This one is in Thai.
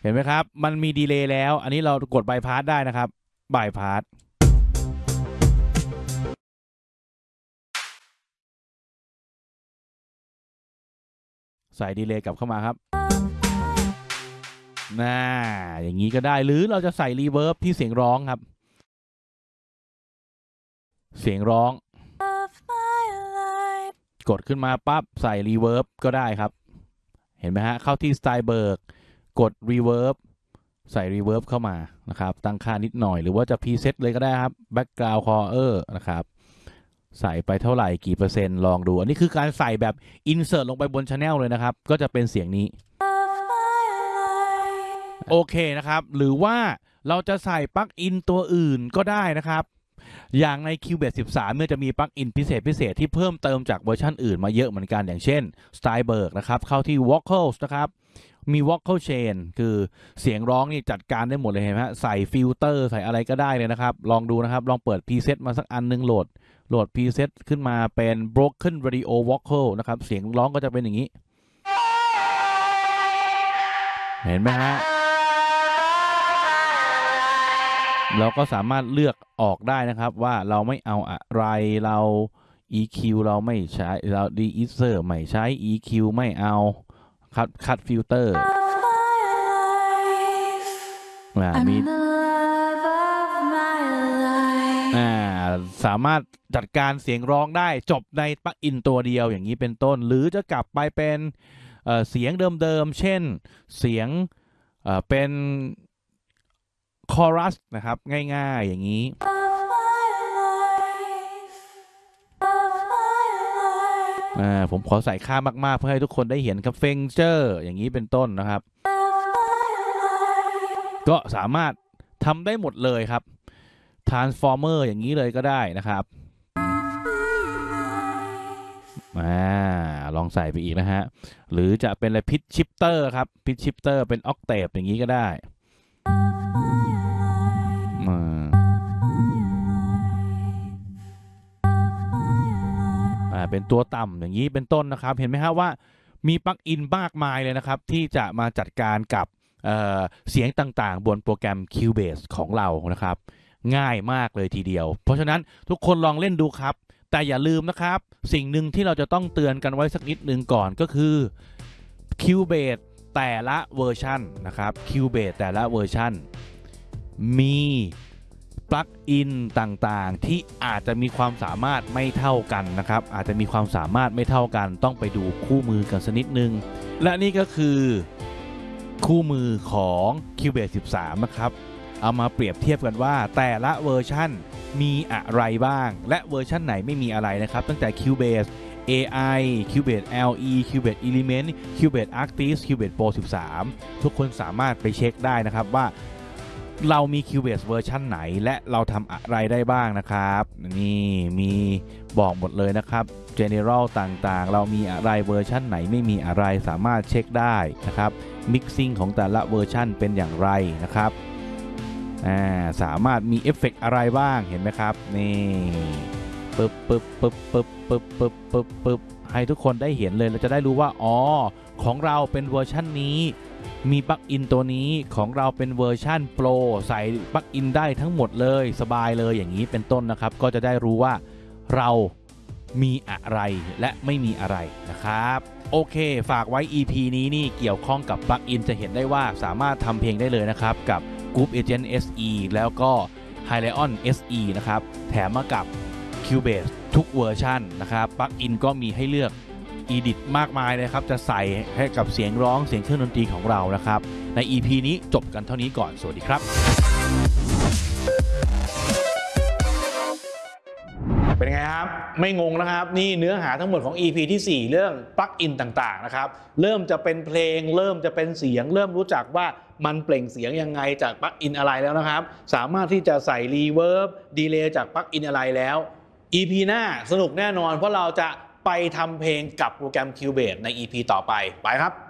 เห็นไหมครับมันมีดีเลย์แล้วอันนี้เรากดบายพาสได้นะครับบายพาสใส่ดีเลย์กลับเข้ามาครับอย่างนี้ก็ได้หรือเราจะใส่รีเวิร์บที่เสียงร้องครับเสียงร้องกดขึ้นมาปั๊บใส่รีเวิร์บก็ได้ครับเห็นไหมฮะเข้าที่สไตล์เบิร์กกดรีเวิร์บใส่รีเวิร์บเข้ามานะครับตั้งค่านิดหน่อยหรือว่าจะพรีเซตเลยก็ได้ครับแบ็กกราวด์คอเออร์นะครับใส่ไปเท่าไหร่กี่เปอร์เซ็นต์ลองดูอันนี้คือการใส่แบบอินเสิร์ตลงไปบนชาแนลเลยนะครับก็จะเป็นเสียงนี้โอเคนะครับหรือว่าเราจะใส่ปลั๊กอินตัวอื่นก็ได้นะครับอย่างใน Cubase 13เนี่ยจะมีปลั๊กอินพิเศษที่เพิ่มเติมจากเวอร์ชันอื่นมาเยอะเหมือนกันอย่างเช่น Steinberg นะครับเข้าที่ Vocals นะครับมี Vocal Chain คือเสียงร้องนี่จัดการได้หมดเลยเห็นไหมใส่ฟิลเตอร์ใส่อะไรก็ได้เลยนะครับลองดูนะครับลองเปิด preset มาสักอันนึงโหลด preset ขึ้นมาเป็น Broken Radio Vocal นะครับเสียงร้องก็จะเป็นอย่างนี้เห็นไหมฮะเราก็สามารถเลือกออกได้นะครับว่าเราไม่เอาอะไรเรา EQ เราไม่ใช้เรา De-esser ไม่ใช้ EQ ไม่เอาคัดฟิลเตอร์มีสามารถจัดการเสียงร้องได้จบในปลั๊กอินตัวเดียวอย่างนี้เป็นต้นหรือจะกลับไปเป็นเสียงเดิมๆเช่นเสียงเป็นคอรัสนะครับง่ายๆอย่างนี้ผมขอใส่ค่ามากๆเพื่อให้ทุกคนได้เห็นครับเฟงเจอร์อย่างนี้เป็นต้นนะครับก็สามารถทำได้หมดเลยครับ Transformer อย่างนี้เลยก็ได้นะครับลองใส่ไปอีกนะฮะหรือจะเป็นอะไรพิชชิปเตอร์ครับพิชชิปเตอร์เป็นออกเทปอย่างนี้ก็ได้เป็นตัวต่ำอย่างนี้เป็นต้นนะครับเห็นไหมฮะว่ามีปลั๊กอินมากมายเลยนะครับที่จะมาจัดการกับเสียงต่างๆบนโปรแกรม Cubase ของเรานะครับง่ายมากเลยทีเดียวเพราะฉะนั้นทุกคนลองเล่นดูครับแต่อย่าลืมนะครับสิ่งหนึ่งที่เราจะต้องเตือนกันไว้สักนิดหนึ่งก่อนก็คือ Cubase แต่ละเวอร์ชันนะครับ Cubase แต่ละเวอร์ชันมีปลั๊กอินต่างๆที่อาจจะมีความสามารถไม่เท่ากันนะครับอาจจะมีความสามารถไม่เท่ากันต้องไปดูคู่มือกันสักนิดนึงและนี่ก็คือคู่มือของ Cubase 13นะครับเอามาเปรียบเทียบกันว่าแต่ละเวอร์ชันมีอะไรบ้างและเวอร์ชันไหนไม่มีอะไรนะครับตั้งแต่ Cubase AI Cubase LE Cubase Element Cubase Artist Cubase Pro 13ทุกคนสามารถไปเช็คได้นะครับว่าเรามี Cubase เวอร์ชันไหนและเราทำอะไรได้บ้างนะครับนี่มีบอกหมดเลยนะครับ General ต่างๆเรามีอะไรเวอร์ชันไหนไม่มีอะไรสามารถเช็คได้นะครับ Mixing ของแต่ละเวอร์ชันเป็นอย่างไรนะครับสามารถมีเอฟเฟกต์อะไรบ้างเห็นไหมครับนี่ปึ๊บให้ทุกคนได้เห็นเลยเราจะได้รู้ว่าอ๋อของเราเป็นเวอร์ชันนี้มีปลั๊กอินตัวนี้ของเราเป็นเวอร์ชันโปรใส่ปลั๊กอินได้ทั้งหมดเลยสบายเลยอย่างนี้เป็นต้นนะครับก็จะได้รู้ว่าเรามีอะไรและไม่มีอะไรนะครับโอเคฝากไว้ EP นี้นี่เกี่ยวข้องกับปลั๊กอินจะเห็นได้ว่าสามารถทำเพลงได้เลยนะครับกับ Group Agent SE แล้วก็ Hyliion SE นะครับแถมมากับ Cubase ทุกเวอร์ชันนะครับปลั๊กอินก็มีให้เลือก Edit มากมายเลยครับจะใส่ให้กับเสียงร้องเสียงเครื่องดนตรีของเรานะครับใน EP นี้จบกันเท่านี้ก่อนสวัสดีครับเป็นไงครับไม่งงนะครับนี่เนื้อหาทั้งหมดของ EP ที่4เรื่องปลั๊กอินต่างๆนะครับเริ่มจะเป็นเพลงเริ่มจะเป็นเสียงเริ่มรู้จักว่ามันเปล่งเสียงยังไงจากปลั๊กอินอะไรแล้วนะครับสามารถที่จะใส่รีเวิร์บดีเลย์จากปลั๊กอินอะไรแล้ว EP หน้าสนุกแน่นอนเพราะเราจะไปทำเพลงกับโปรแกรม Cubase ใน EP ต่อไปครับ